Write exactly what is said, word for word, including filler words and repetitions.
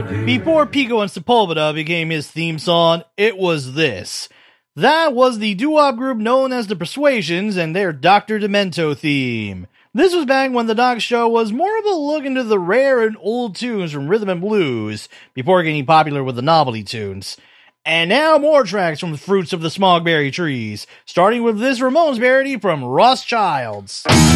Before Pico and Sepulveda became his theme song, it was this. That was the doo-wop group known as the Persuasions and their Doctor Demento theme. This was back when the Doc Show was more of a look into the rare and old tunes from rhythm and blues, before getting popular with the novelty tunes. And now more tracks from the fruits of the Smogberry trees, starting with this Ramones parody from Rothschilds.